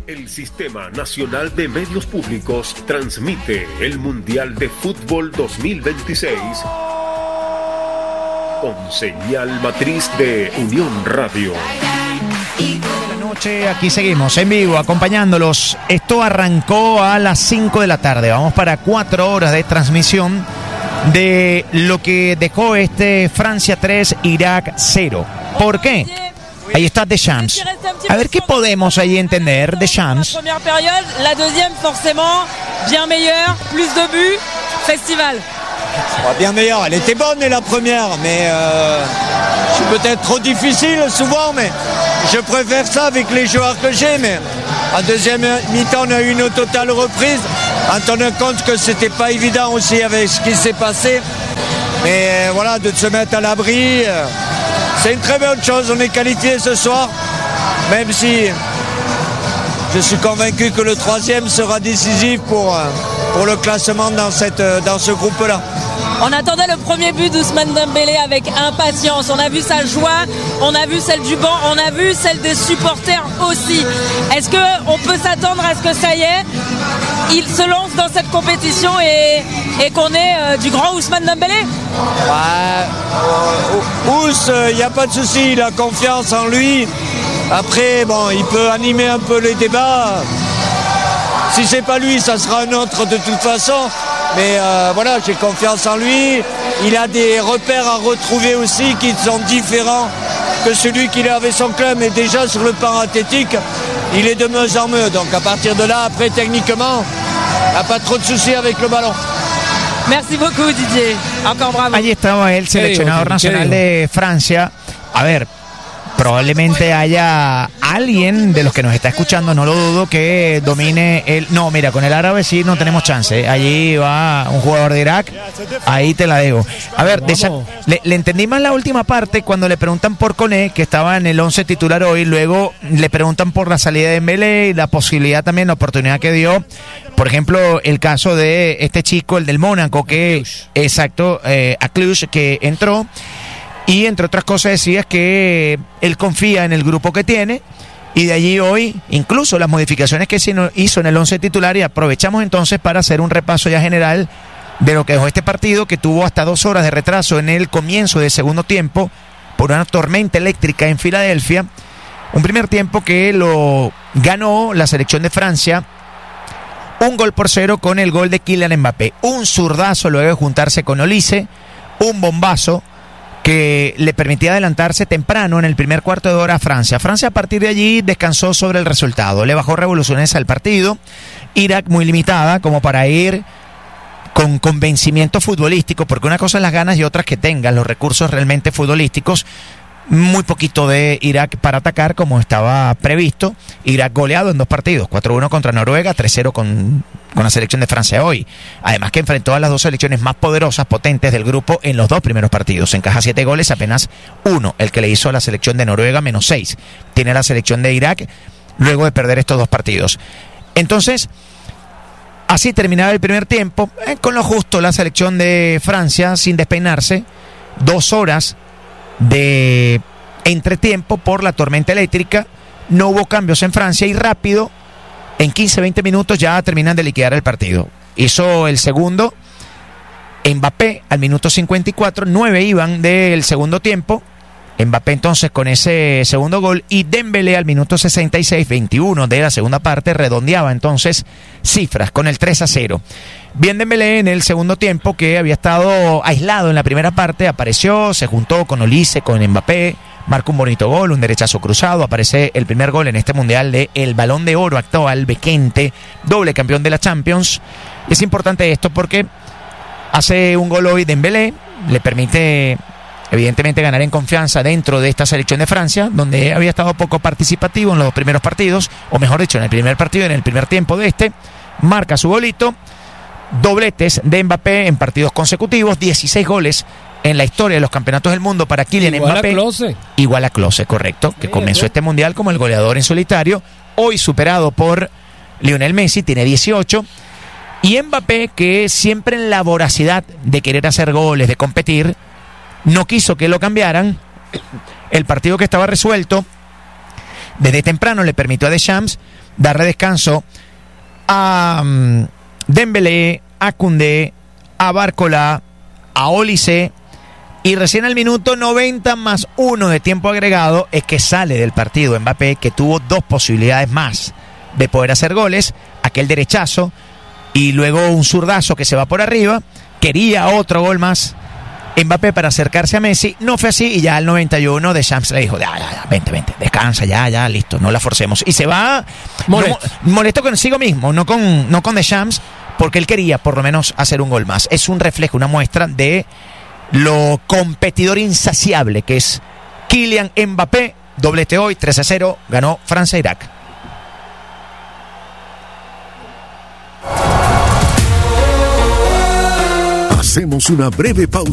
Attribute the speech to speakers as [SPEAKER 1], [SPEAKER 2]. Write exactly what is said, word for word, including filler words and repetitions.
[SPEAKER 1] El Sistema Nacional de Medios Públicos transmite el Mundial de Fútbol dos mil veintiséis con señal matriz de Unión Radio.
[SPEAKER 2] Buenas noches, aquí seguimos en vivo acompañándolos. Esto arrancó a las cinco de la tarde. Vamos para cuatro horas de transmisión de lo que dejó este Francia tres, Irak cero. ¿Por qué? Ahí está Deschamps. A ver qué podemos ahí entender. Deschamps.
[SPEAKER 3] La primera période, la deuxième forcément bien meilleure, plus de buts, festival.
[SPEAKER 4] Oh, bien meilleure, elle était bonne la première, mais euh, c'est peut-être trop difficile souvent, mais je préfère ça avec les joueurs que j'ai. Mais en deuxième mi-temps, on a eu une totale reprise, en tenant compte que c'était pas évident aussi avec ce qui s'est passé. Mais euh, voilà, de se mettre à l'abri. Euh, C'est une très bonne chose, on est qualifié ce soir, même si je suis convaincu que le troisième sera décisif pour, pour le classement dans, cette, dans ce groupe-là.
[SPEAKER 3] On attendait le premier but d'Ousmane Dembélé avec impatience. On a vu sa joie, on a vu celle du banc, on a vu celle des supporters aussi. Est-ce qu'on peut s'attendre à ce que ça y est, il se lance dans cette compétition et, et qu'on ait euh, du grand Ousmane Dembélé?
[SPEAKER 4] Ouais, euh, Ous, il euh, n'y a pas de souci, il a confiance en lui. Après, bon, il peut animer un peu les débats. Si c'est pas lui, ça sera un autre de toute façon. Mais euh, voilà, j'ai confiance en lui. Il a des repères à retrouver aussi qui sont différents que celui qu'il a avec son club. Mais déjà sur le plan athlétique, il est de mieux en mieux. Donc à partir de là, après techniquement, il n'y a pas trop de soucis avec le ballon.
[SPEAKER 3] Merci beaucoup, Didier. Encore bravo.
[SPEAKER 2] Allí estaba el seleccionador nacional de Francia. A ver, probablemente haya alguien de los que nos está escuchando, no lo dudo, que domine el... No, mira, con el árabe sí no tenemos chance. Allí va un jugador de Irak, ahí te la dejo. A ver, de esa... le, le entendí más la última parte cuando le preguntan por Koné, que estaba en el once titular hoy, luego le preguntan por la salida de Dembélé y la posibilidad también, la oportunidad que dio. Por ejemplo, el caso de este chico, el del Mónaco, que, exacto, eh, a Cluj, que entró. Y entre otras cosas decías que él confía en el grupo que tiene y de allí hoy incluso las modificaciones que se hizo en el once titular, y aprovechamos entonces para hacer un repaso ya general de lo que dejó este partido, que tuvo hasta dos horas de retraso en el comienzo del segundo tiempo por una tormenta eléctrica en Filadelfia. Un primer tiempo que lo ganó la selección de Francia un gol por cero con el gol de Kylian Mbappé, un zurdazo luego de juntarse con Olise, un bombazo que le permitía adelantarse temprano en el primer cuarto de hora a Francia. Francia a partir de allí descansó sobre el resultado, le bajó revoluciones al partido. Irak muy limitada como para ir con convencimiento futbolístico, porque una cosa es las ganas y otra es que tengan los recursos realmente futbolísticos. Muy poquito de Irak para atacar como estaba previsto. Irak goleado en dos partidos, cuatro uno contra Noruega, tres cero con, con la selección de Francia hoy. Además que enfrentó a las dos selecciones más poderosas, potentes del grupo en los dos primeros partidos. Encaja siete goles, apenas uno, el que le hizo a la selección de Noruega, menos seis. Tiene la selección de Irak luego de perder estos dos partidos. Entonces, así terminaba el primer tiempo, eh, con lo justo la selección de Francia sin despeinarse. Dos horas de entretiempo por la tormenta eléctrica, no hubo cambios en Francia y rápido, en quince a veinte minutos ya terminan de liquidar el partido. Hizo el segundo Mbappé al minuto cincuenta y cuatro, nueve iban del segundo tiempo. Mbappé entonces con ese segundo gol, y Dembélé al minuto sesenta y seis, veintiuno de la segunda parte, redondeaba entonces cifras con el tres a cero. Bien Dembélé en el segundo tiempo, que había estado aislado en la primera parte, apareció, se juntó con Olise, con Mbappé, marcó un bonito gol, un derechazo cruzado, aparece el primer gol en este mundial de el Balón de Oro actual, Bekente, doble campeón de la Champions. Es importante esto porque hace un gol hoy Dembélé, le permite evidentemente ganar en confianza dentro de esta selección de Francia, donde había estado poco participativo en los primeros partidos, o mejor dicho, en el primer partido, en el primer tiempo de este. Marca su golito, dobletes de Mbappé en partidos consecutivos, dieciséis goles en la historia de los campeonatos del mundo para Kylian
[SPEAKER 5] Igual
[SPEAKER 2] Mbappé.
[SPEAKER 5] A Klose.
[SPEAKER 2] Igual a Klose, correcto, que
[SPEAKER 5] sí,
[SPEAKER 2] comenzó
[SPEAKER 5] sí.
[SPEAKER 2] este mundial como el goleador en solitario, hoy superado por Lionel Messi, tiene dieciocho. Y Mbappé, que siempre en la voracidad de querer hacer goles, de competir, no quiso que lo cambiaran. El partido que estaba resuelto desde temprano le permitió a Deschamps darle descanso a um, Dembélé, a Koundé, a Barcola, a Olise, y recién al minuto noventa más uno de tiempo agregado es que sale del partido Mbappé, que tuvo dos posibilidades más de poder hacer goles, aquel derechazo y luego un zurdazo que se va por arriba. Quería otro gol más Mbappé para acercarse a Messi, no fue así, y ya al noventa y uno Deschamps le dijo, ya, ya, ya, vente, vente, descansa, ya, ya, listo, no la forcemos. Y se va molesto, no, molesto consigo mismo, no con, no con Deschamps, porque él quería por lo menos hacer un gol más. Es un reflejo, una muestra de lo competidor insaciable que es Kylian Mbappé. Doblete hoy, tres a cero, ganó Francia-Irak.
[SPEAKER 1] Hacemos una breve pausa.